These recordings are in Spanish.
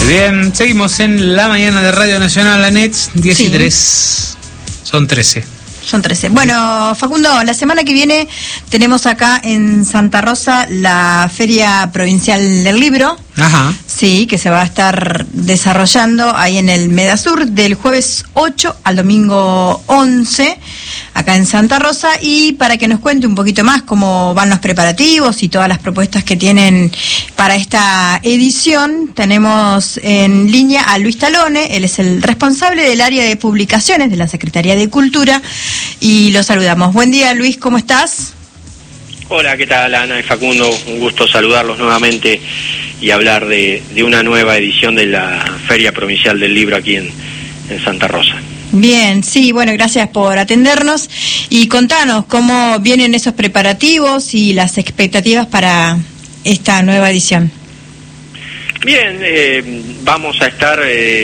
Bien, seguimos en la mañana de Radio Nacional, la NETS, 10 y 3, son 13. Son 13. Bueno, Facundo, la semana que viene tenemos acá en Santa Rosa la Feria Provincial del Libro. Ajá. Sí, que se va a estar desarrollando ahí en el Medasur del jueves 8 al domingo 11, acá en Santa Rosa. Y para que nos cuente un poquito más cómo van los preparativos y todas las propuestas que tienen para esta edición, tenemos en línea a Luis Talone. Él es el responsable del área de publicaciones de la Secretaría de Cultura y lo saludamos. Buen día, Luis, ¿cómo estás? Hola, ¿qué tal, Ana y Facundo? Un gusto saludarlos nuevamente y hablar de una nueva edición de la Feria Provincial del Libro aquí en Santa Rosa. Bien, sí, bueno, gracias por atendernos y contanos cómo vienen esos preparativos y las expectativas para esta nueva edición. Bien, vamos a estar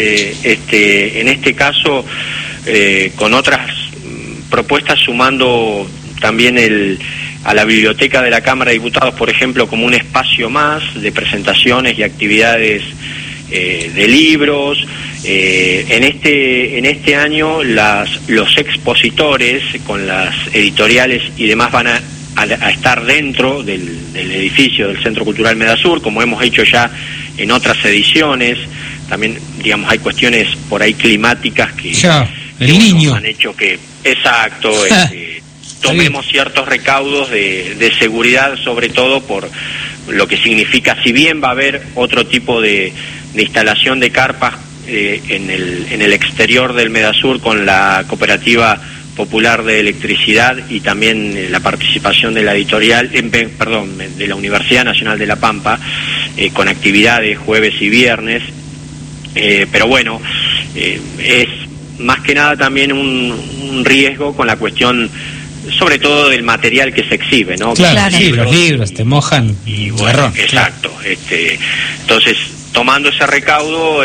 en este caso con otras propuestas, sumando también a la biblioteca de la Cámara de Diputados, por ejemplo, como un espacio más de presentaciones y actividades de libros. En este año los expositores con las editoriales y demás van a estar dentro del edificio del Centro Cultural Medasur, como hemos hecho ya en otras ediciones. También, digamos, hay cuestiones por ahí climáticas que han hecho que, exacto, tomemos ciertos recaudos de seguridad, sobre todo por lo que significa, si bien va a haber otro tipo de instalación de carpas en el exterior del Medasur con la Cooperativa Popular de Electricidad y también la participación de la editorial, de la Universidad Nacional de La Pampa, con actividades jueves y viernes, pero bueno, es más que nada también un riesgo con la cuestión, sobre todo del material que se exhibe, ¿no? Claro, sí, los libros te mojan y bueno, exacto. Entonces, tomando ese recaudo,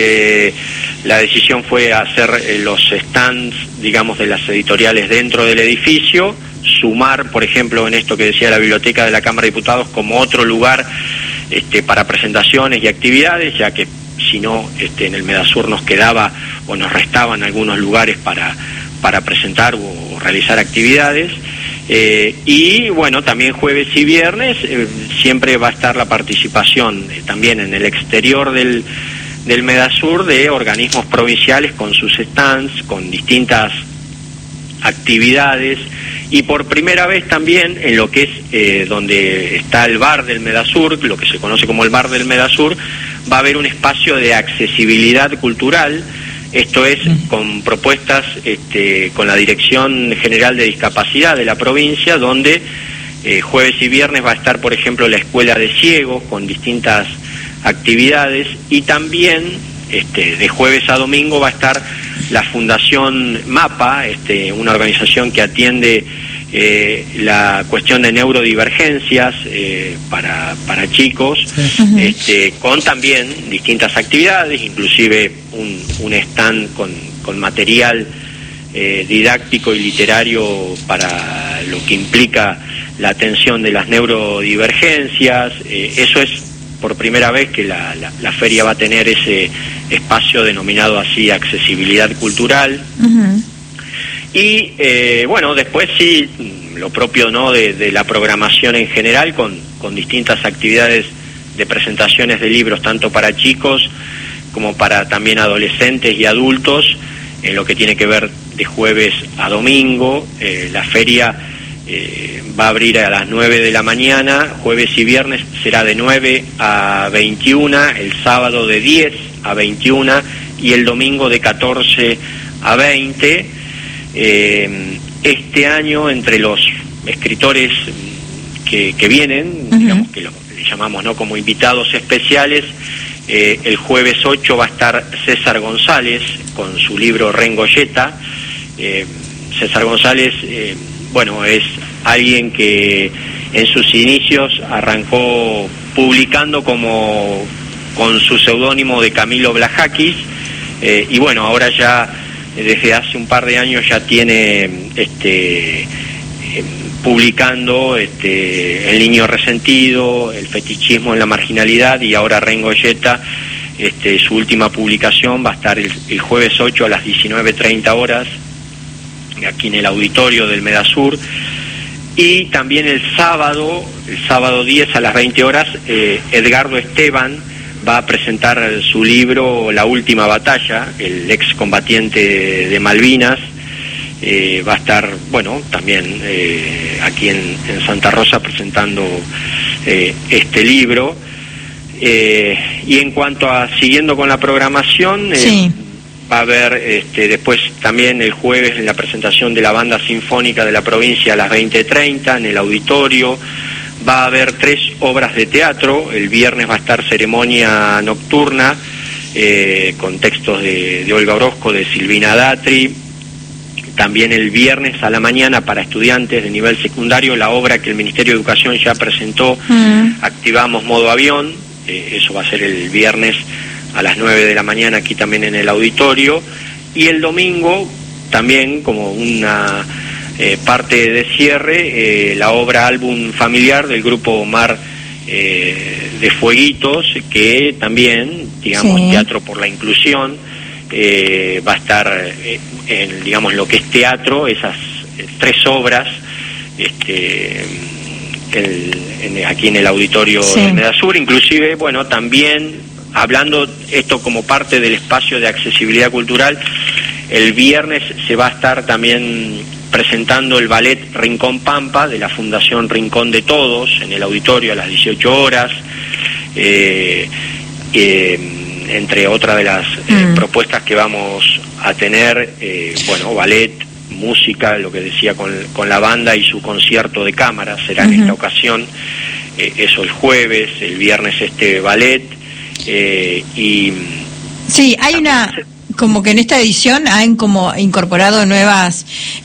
la decisión fue hacer los stands, digamos, de las editoriales dentro del edificio, sumar, por ejemplo, en esto que decía la biblioteca de la Cámara de Diputados como otro lugar para presentaciones y actividades, ya que si no, en el Medasur nos quedaba o nos restaban algunos lugares para presentar o realizar actividades. Y bueno, también jueves y viernes siempre va a estar la participación también en el exterior del Medasur de organismos provinciales con sus stands, con distintas actividades, y por primera vez también en lo que es donde está el bar del Medasur, lo que se conoce como el bar del Medasur, va a haber un espacio de accesibilidad cultural. Esto es con propuestas con la Dirección General de Discapacidad de la provincia, donde jueves y viernes va a estar, por ejemplo, la Escuela de Ciegos con distintas actividades, y también de jueves a domingo va a estar la Fundación MAPA, una organización que atiende la cuestión de neurodivergencias para chicos, con también distintas actividades, inclusive un stand con material didáctico y literario para lo que implica la atención de las neurodivergencias. Eso es por primera vez que la feria va a tener ese espacio denominado así accesibilidad cultural. Y bueno, después sí, lo propio, ¿no?, de la programación en general, con distintas actividades de presentaciones de libros, tanto para chicos como para también adolescentes y adultos, en lo que tiene que ver de jueves a domingo. La feria va a abrir a las 9 de la mañana, jueves y viernes será de 9 a 21, el sábado de 10 a 21 y el domingo de 14 a 20. Este año, entre los escritores que vienen, digamos que le llamamos, ¿no?, como invitados especiales, el jueves 8 va a estar César González con su libro Rengoyeta. César González, bueno, es alguien que en sus inicios arrancó publicando con su seudónimo de Camilo Blajakis, y bueno, ahora ya desde hace un par de años ya tiene publicando El niño resentido, El fetichismo en la marginalidad, y ahora Rengoyeta, Su última publicación va a estar el jueves 8 a las 19:30 horas, aquí en el auditorio del Medasur. Y también el sábado 10 a las 20 horas, Edgardo Esteban va a presentar su libro La Última Batalla, el excombatiente de Malvinas. Va a estar, bueno, también aquí en Santa Rosa presentando este libro. Y en cuanto a siguiendo con la programación, sí, va a haber después también el jueves en la presentación de la Banda Sinfónica de la Provincia a las 20:30 en el auditorio. Va a haber 3 obras de teatro. El viernes va a estar Ceremonia Nocturna, con textos de Olga Orozco, de Silvina Datri. También el viernes a la mañana para estudiantes de nivel secundario, la obra que el Ministerio de Educación ya presentó, Activamos Modo Avión. Eso va a ser el viernes a las 9 de la mañana aquí también en el auditorio. Y el domingo también, como una parte de cierre, la obra Álbum Familiar del grupo Mar de Fueguitos, que también, digamos, sí, Teatro por la Inclusión, va a estar en, digamos, lo que es teatro, esas 3 obras aquí en el auditorio, sí, del Medasur. Inclusive, bueno, también hablando esto como parte del espacio de accesibilidad cultural, el viernes se va a estar también presentando el ballet Rincón Pampa de la Fundación Rincón de Todos en el auditorio a las 18 horas, entre otras de las propuestas que vamos a tener, bueno, ballet, música, lo que decía con la banda y su concierto de cámara será en esta ocasión, eso el jueves, el viernes ballet, y sí, hay una, como que en esta edición han como incorporado nuevas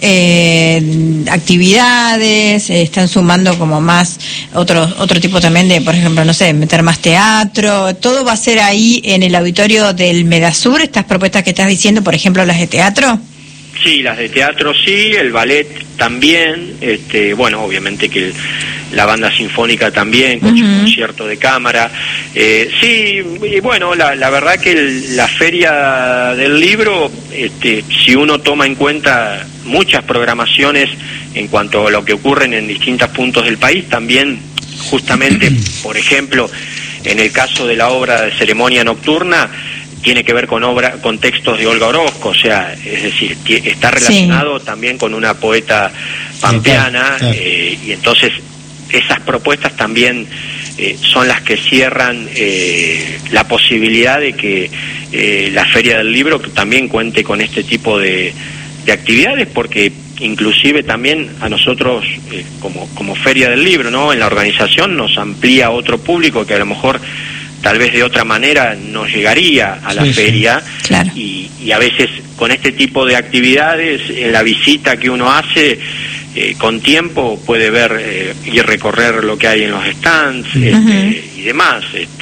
actividades, están sumando como más otro tipo también de, por ejemplo, no sé, meter más teatro. Todo va a ser ahí en el auditorio del Medasur, estas propuestas que estás diciendo, por ejemplo, las de teatro. Sí, las de teatro sí, el ballet también, bueno, obviamente que la banda sinfónica también, con su concierto de cámara. Sí, y bueno, la verdad que la Feria del Libro, si uno toma en cuenta muchas programaciones en cuanto a lo que ocurren en distintos puntos del país, también justamente, por ejemplo, en el caso de la obra de Ceremonia Nocturna, tiene que ver con textos de Olga Orozco, o sea, es decir, está relacionado, sí, también con una poeta pampeana, claro. Y entonces esas propuestas también son las que cierran la posibilidad de que la Feria del Libro también cuente con este tipo de actividades, porque inclusive también a nosotros como Feria del Libro, ¿no?, en la organización nos amplía otro público que a lo mejor tal vez de otra manera no llegaría a la feria, sí, claro. Y a veces con este tipo de actividades, en la visita que uno hace, con tiempo puede ver y recorrer lo que hay en los stands, y demás,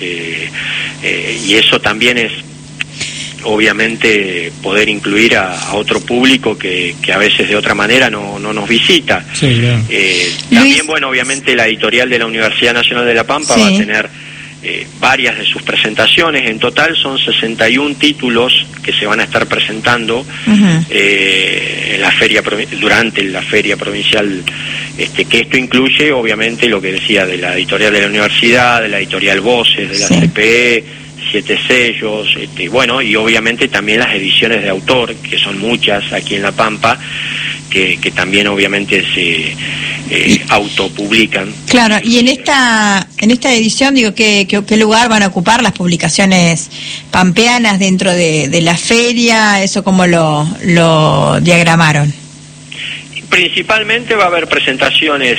y eso también es obviamente poder incluir a otro público que a veces de otra manera no nos visita. Sí, claro. También, bueno, obviamente la editorial de la Universidad Nacional de La Pampa, sí, va a tener varias de sus presentaciones. En total son 61 títulos que se van a estar presentando en la feria, durante la feria provincial, que esto incluye obviamente lo que decía de la editorial de la universidad, de la editorial Voces, de la CPE, 7 sellos, bueno, y obviamente también las ediciones de autor, que son muchas aquí en La Pampa, que también obviamente se autopublican. Claro, y en esta edición, digo, ¿qué lugar van a ocupar las publicaciones pampeanas dentro de la feria? ¿Eso cómo lo diagramaron? Principalmente va a haber presentaciones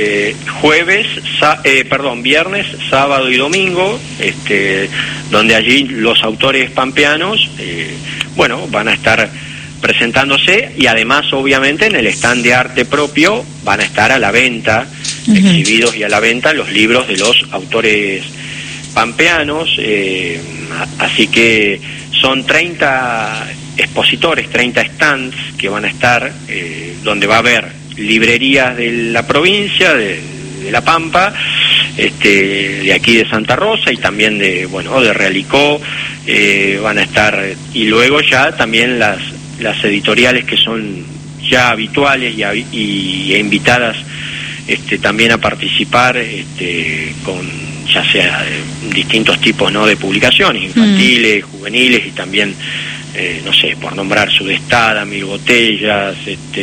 viernes, sábado y domingo, donde allí los autores pampeanos, bueno, van a estar presentándose, y además obviamente en el stand de arte propio van a estar a la venta, exhibidos y a la venta los libros de los autores pampeanos, así que son 30 expositores, 30 stands que van a estar, donde va a haber librerías de la provincia, de La Pampa, de aquí de Santa Rosa y también de Realicó, van a estar, y luego ya también las editoriales que son ya habituales y invitadas también a participar con ya sea distintos tipos, ¿no?, de publicaciones infantiles, juveniles, y también no sé, por nombrar Sudestada, Mil Botellas,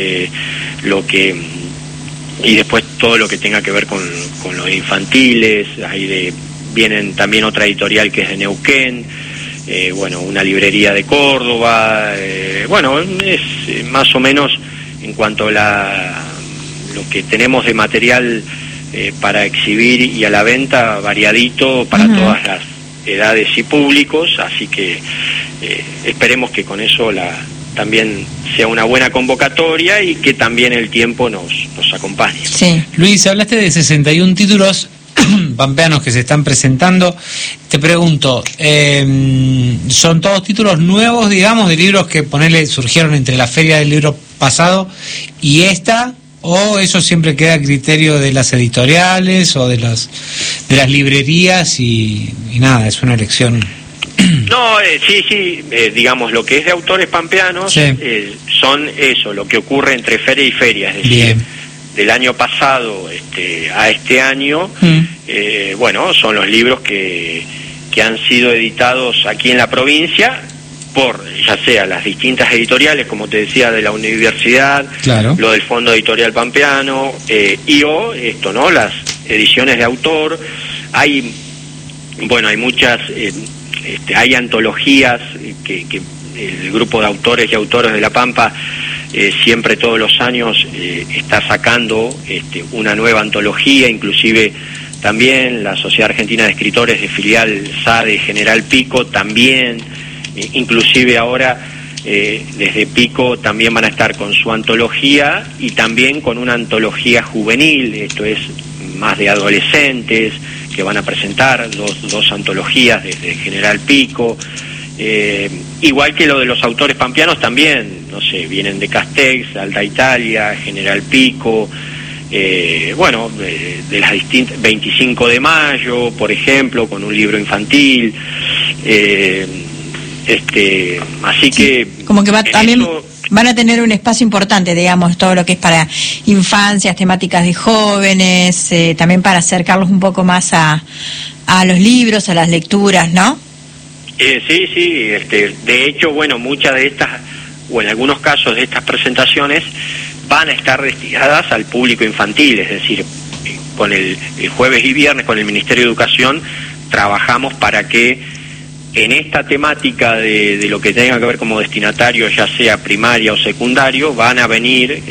y después todo lo que tenga que ver con los infantiles. Vienen también otra editorial que es de Neuquén, una librería de Córdoba, es más o menos en cuanto a lo que tenemos de material para exhibir y a la venta, variadito para todas las edades y públicos, así que esperemos que con eso también sea una buena convocatoria y que también el tiempo nos acompañe. Sí. Luis, hablaste de 61 títulos pampeanos que se están presentando. Te pregunto, ¿son todos títulos nuevos, digamos, de libros que surgieron entre la feria del libro pasado y esta, o eso siempre queda a criterio de las editoriales o de las librerías y nada, es una elección? No, sí, digamos, lo que es de autores pampeanos, sí, son eso, lo que ocurre entre feria y feria, es decir, bien, del año pasado a este año, son los libros que han sido editados aquí en la provincia por, ya sea las distintas editoriales, como te decía, de la universidad, claro, lo del Fondo Editorial Pampeano, las ediciones de autor. Hay muchas, hay antologías que el grupo de autores y autoras de La Pampa siempre, todos los años, está sacando una nueva antología, inclusive también la Sociedad Argentina de Escritores de filial SADE General Pico también, inclusive ahora desde Pico también van a estar con su antología y también con una antología juvenil, esto es más de adolescentes, que van a presentar dos antologías desde General Pico. Igual que lo de los autores pampeanos también, no sé, vienen de Castex, Alta Italia, General Pico, de las distintas, 25 de Mayo, por ejemplo, con un libro infantil, así que como que también van a tener un espacio importante, digamos, todo lo que es para infancias, temáticas de jóvenes, también para acercarlos un poco más a los libros, a las lecturas, ¿no? Sí, de hecho, muchas de estas, o en algunos casos de estas presentaciones, van a estar destinadas al público infantil, es decir, con el jueves y viernes con el Ministerio de Educación trabajamos para que en esta temática de lo que tenga que ver como destinatario, ya sea primaria o secundario, van a venir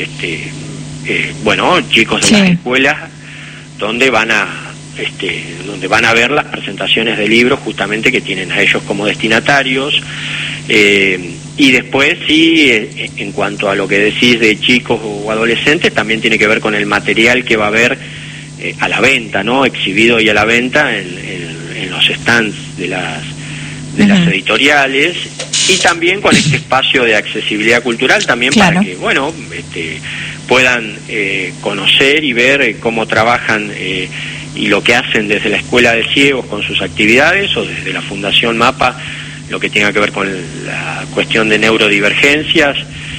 chicos de las escuelas donde van a ver las presentaciones de libros justamente que tienen a ellos como destinatarios, y después en cuanto a lo que decís de chicos o adolescentes, también tiene que ver con el material que va a haber a la venta, ¿no?, exhibido y a la venta en los stands de las editoriales, y también con este espacio de accesibilidad cultural también, claro, para que puedan conocer y ver cómo trabajan y lo que hacen desde la Escuela de Ciegos con sus actividades, o desde la Fundación MAPA lo que tenga que ver con la cuestión de neurodivergencias.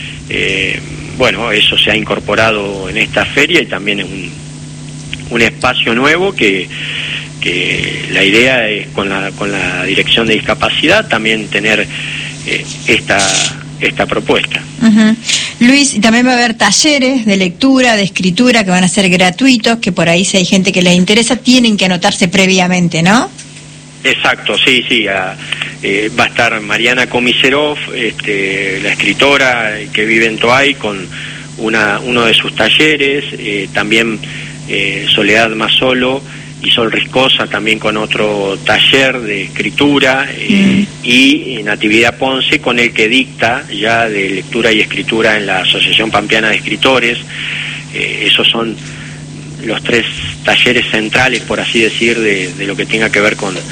Eso se ha incorporado en esta feria y también es un espacio nuevo que la idea es con la Dirección de Discapacidad también tener esta propuesta. Luis, y también va a haber talleres de lectura, de escritura, que van a ser gratuitos, que por ahí, si hay gente que les interesa, tienen que anotarse previamente, ¿no? Exacto, sí, va a estar Mariana Komiserov, la escritora que vive en Toay, con uno de sus talleres, también Soledad Mazzolo y Sol Riscosa también con otro taller de escritura, y Natividad Ponce con el que dicta ya de lectura y escritura en la Asociación Pampeana de Escritores. Esos son los tres talleres centrales, por así decir, de lo que tenga que ver con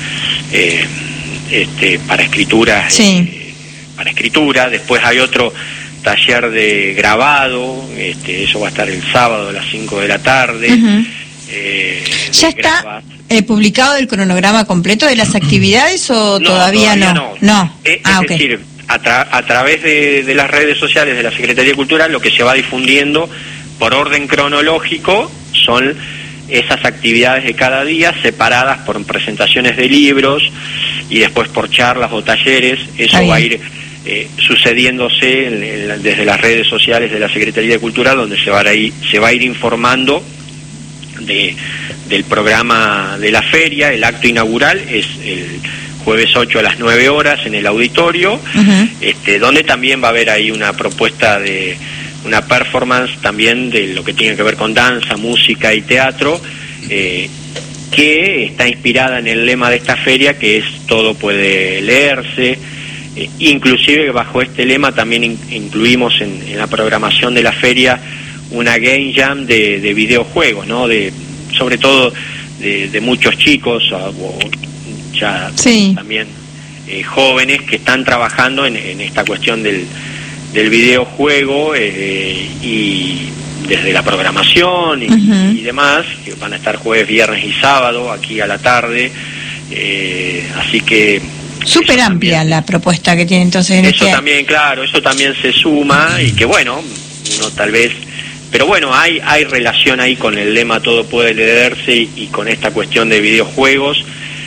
para escritura. Para escritura. Después hay otro taller de grabado, eso va a estar el sábado a las 5 de la tarde. Ya está publicado el cronograma completo de las actividades o todavía no? No. Es decir, a través de las redes sociales de la Secretaría de Cultura, lo que se va difundiendo por orden cronológico son esas actividades de cada día, separadas por presentaciones de libros y después por charlas o talleres. Eso va a ir sucediéndose desde las redes sociales de la Secretaría de Cultura, donde se va a ir informando del programa de la feria. El acto inaugural es el jueves 8 a las 9 horas en el auditorio, donde también va a haber ahí una propuesta de una performance también de lo que tiene que ver con danza, música y teatro, que está inspirada en el lema de esta feria, que es todo puede leerse. Inclusive bajo este lema también incluimos en la programación de la feria una game jam de videojuegos, ¿no? Sobre todo de muchos chicos o ya también jóvenes que están trabajando en esta cuestión del videojuego, y desde la programación y demás, que van a estar jueves, viernes y sábado aquí a la tarde, así que súper amplia también, la propuesta que tiene entonces en eso también, claro, eso también se suma, y que bueno, uno tal vez, pero bueno, hay relación ahí con el lema todo puede leerse y con esta cuestión de videojuegos,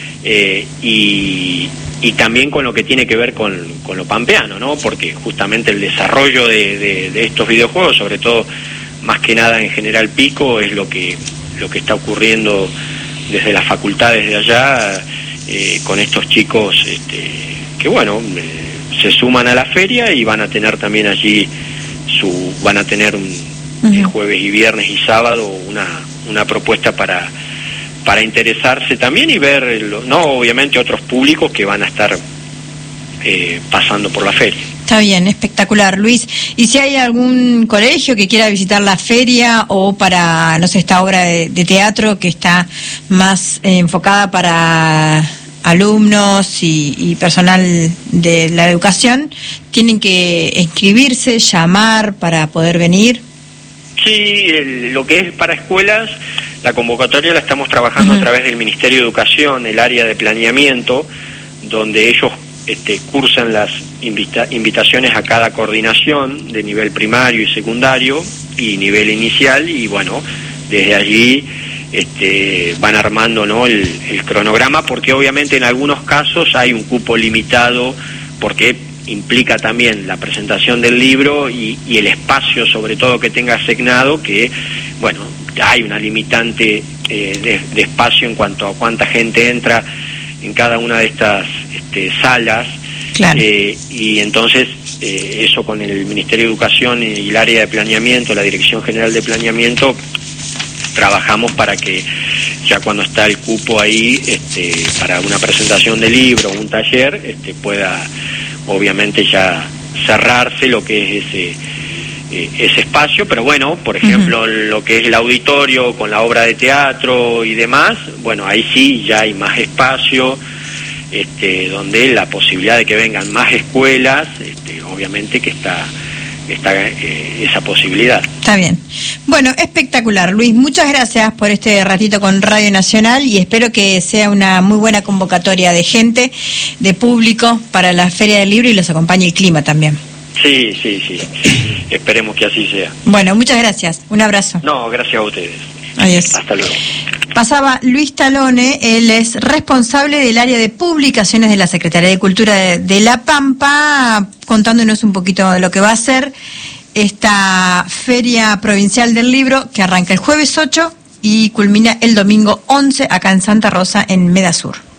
y también con lo que tiene que ver con lo pampeano, ¿no? Porque justamente el desarrollo de estos videojuegos, sobre todo más que nada en General Pico, es lo que está ocurriendo desde las facultades de allá, con estos chicos que bueno, se suman a la feria y van a tener también allí van a tener jueves y viernes y sábado una propuesta para interesarse también y ver, obviamente otros públicos que van a estar pasando por la feria. Está bien, espectacular, Luis. ¿Y si hay algún colegio que quiera visitar la feria o para, no sé, esta obra de teatro que está más enfocada para alumnos y personal de la educación, tienen que inscribirse, llamar para poder venir? Sí, lo que es para escuelas, la convocatoria la estamos trabajando a través del Ministerio de Educación, el área de planeamiento, donde ellos cursan las invitaciones a cada coordinación de nivel primario y secundario y nivel inicial, y bueno, desde allí van armando, ¿no?, el cronograma, porque obviamente en algunos casos hay un cupo limitado, porque implica también la presentación del libro y el espacio sobre todo que tenga asignado, que bueno, hay una limitante de espacio en cuanto a cuánta gente entra en cada una de estas salas. Claro. Y entonces eso con el Ministerio de Educación y el área de planeamiento, la Dirección General de Planeamiento, trabajamos para que ya cuando está el cupo ahí para una presentación de libro o un taller pueda obviamente ya cerrarse lo que es ese espacio. Pero bueno, por ejemplo, lo que es el auditorio con la obra de teatro y demás, bueno, ahí sí ya hay más espacio, donde la posibilidad de que vengan más escuelas, obviamente que está esa posibilidad. Está bien. Bueno, espectacular, Luis. Muchas gracias por este ratito con Radio Nacional y espero que sea una muy buena convocatoria de gente, de público para la Feria del Libro y los acompañe el clima también. Sí. Esperemos que así sea. Bueno, muchas gracias. Un abrazo. No, gracias a ustedes. Adiós. Hasta luego. Pasaba Luis Talone, él es responsable del área de publicaciones de la Secretaría de Cultura de La Pampa, contándonos un poquito de lo que va a ser esta Feria Provincial del Libro que arranca el jueves 8 y culmina el domingo 11 acá en Santa Rosa, en Medasur.